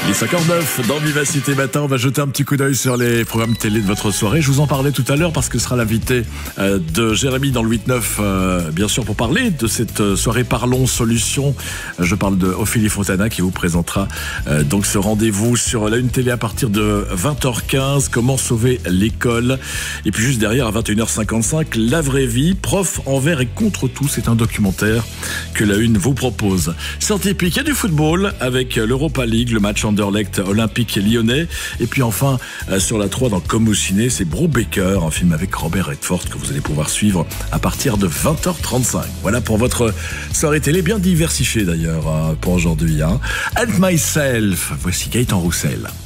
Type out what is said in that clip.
Il est 59 dans Vivacité Matin. On va jeter un petit coup d'œil sur les programmes télé de votre soirée. Je vous en parlais tout à l'heure parce que ce sera l'invité de Jérémy dans le 8-9, bien sûr, pour parler de cette soirée Parlons Solutions. Je parle de Ophélie Fontana qui vous présentera donc ce rendez-vous sur la Une Télé à partir de 20h15. Comment sauver l'école. Et puis juste derrière, à 21h55, La Vraie Vie, prof envers et contre tout. C'est un documentaire que la Une vous propose. Sortie épique, il y a du football avec l'Europa League, le match Anderlecht Olympique Lyonnais. Et puis enfin, sur la 3 dans Comme au ciné, c'est Brubaker, un film avec Robert Redford que vous allez pouvoir suivre à partir de 20h35. Voilà pour votre soirée télé, bien diversifiée d'ailleurs pour aujourd'hui. And Myself, voici Gaëtan Roussel.